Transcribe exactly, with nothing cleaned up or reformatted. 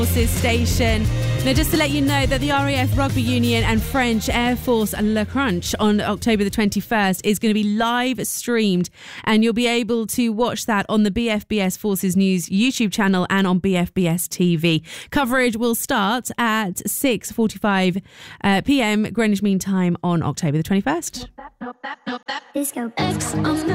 Forces Station. Now, just to let you know that the R A F Rugby Union and French Air Force Le Crunch on October the twenty-first is going to be live streamed, and you'll be able to watch that on the B F B S Forces News YouTube channel and on B F B S T V. Coverage will start at six forty-five uh, p.m. Greenwich Mean Time on October the twenty-first. Disco X on the